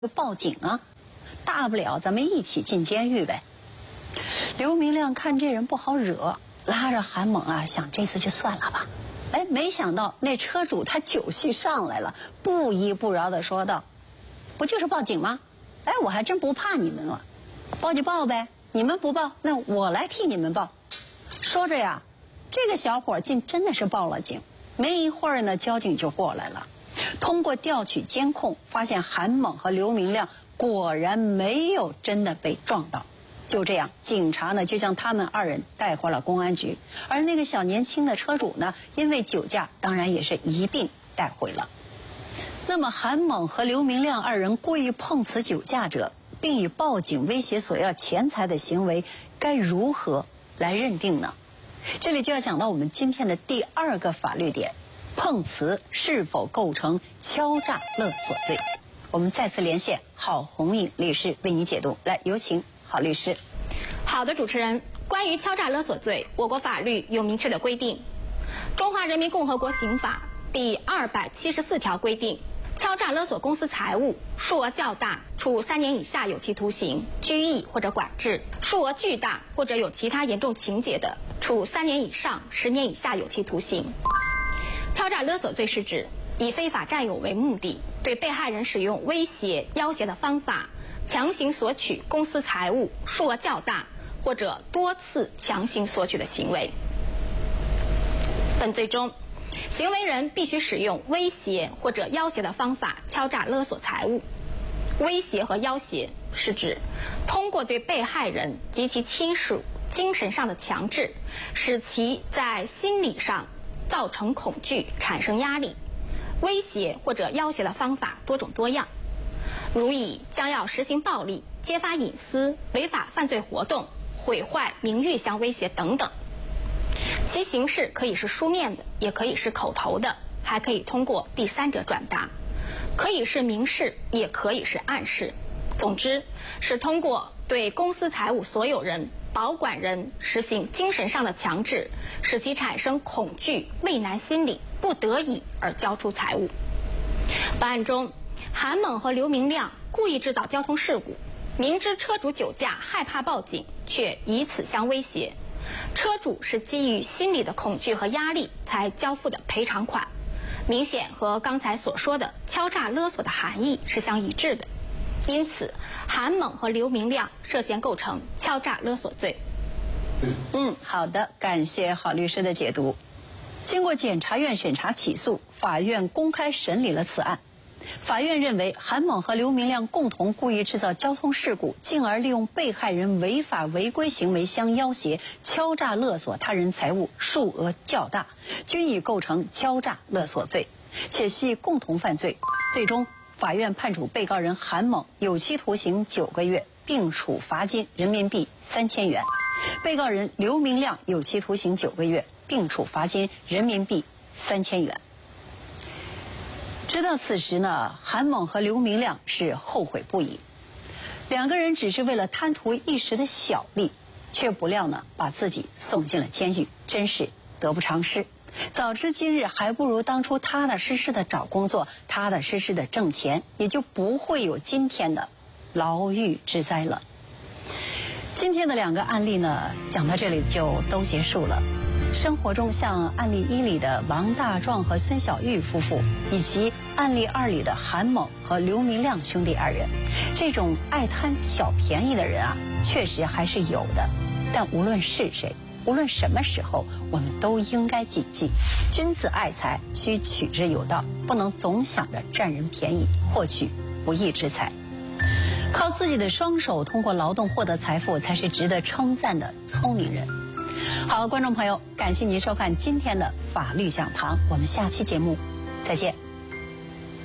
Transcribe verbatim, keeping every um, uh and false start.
就报警啊，大不了咱们一起进监狱呗。刘明亮看这人不好惹，拉着韩猛啊，想这次就算了吧。哎，没想到那车主他酒气上来了，不依不饶地说道：“不就是报警吗？哎，我还真不怕你们了，报就报呗，你们不报，那我来替你们报。”说着呀，这个小伙竟真的是报了警。没一会儿呢，交警就过来了。通过调取监控，发现韩猛和刘明亮果然没有真的被撞到。就这样，警察呢就将他们二人带回了公安局，而那个小年轻的车主呢，因为酒驾，当然也是一并带回了。那么，韩猛和刘明亮二人故意碰瓷酒驾者，并以报警威胁索要钱财的行为，该如何来认定呢？这里就要讲到我们今天的第二个法律点。碰瓷是否构成敲诈勒索罪？我们再次连线郝红颖律师为你解读。来，有请郝律师。 好的，主持人，关于敲诈勒索罪，我国法律有明确的规定。中华人民共和国刑法第二百七十四条规定，敲诈勒索公私财物，数额较大，处三年以下有期徒刑、拘役或者管制；数额巨大或者有其他严重情节的，处三年以上十年以下有期徒刑。敲诈勒索罪是指以非法占有为目的，对被害人使用威胁、要挟的方法，强行索取公私财物，数额较大或者多次强行索取的行为。本罪中，行为人必须使用威胁或者要挟的方法敲诈勒索财物。威胁和要挟是指通过对被害人及其亲属精神上的强制，使其在心理上造成恐惧，产生压力。威胁或者要挟的方法多种多样，如以将要实行暴力、揭发隐私、违法犯罪活动、毁坏名誉相威胁等等。其形式可以是书面的，也可以是口头的，还可以通过第三者转达，可以是明示，也可以是暗示。总之，是通过对公私财物所有人、保管人实行精神上的强制，使其产生恐惧、畏难心理，不得已而交出财物。本案中，韩猛和刘明亮故意制造交通事故，明知车主酒驾害怕报警，却以此相威胁。车主是基于心理的恐惧和压力才交付的赔偿款，明显和刚才所说的敲诈勒索的含义是相一致的。因此，韩猛和刘明亮涉嫌构成敲诈勒索罪。 嗯，好的，感谢郝律师的解读。经过检察院审查起诉，法院公开审理了此案。法院认为，韩猛和刘明亮共同故意制造交通事故，进而利用被害人违法违规行为相要挟、敲诈勒索他人财物，数额较大，均已构成敲诈勒索罪，且系共同犯罪。最终，法院判处被告人韩猛有期徒刑九个月，并处罚金人民币三千元；被告人刘明亮有期徒刑九个月，并处罚金人民币三千元。直到此时呢，韩猛和刘明亮是后悔不已。两个人只是为了贪图一时的小利，却不料呢把自己送进了监狱，真是得不偿失。早知今日，还不如当初踏踏实实的找工作，踏踏实实的挣钱，也就不会有今天的牢狱之灾了。今天的两个案例呢，讲到这里就都结束了。生活中像案例一里的王大壮和孙小玉夫妇，以及案例二里的韩猛和刘明亮兄弟二人，这种爱贪小便宜的人啊，确实还是有的。但无论是谁，无论什么时候，我们都应该谨记：君子爱财，须取之有道，不能总想着占人便宜，获取不义之财。靠自己的双手通过劳动获得财富，才是值得称赞的聪明人。好，观众朋友，感谢您收看今天的法律讲堂，我们下期节目再见。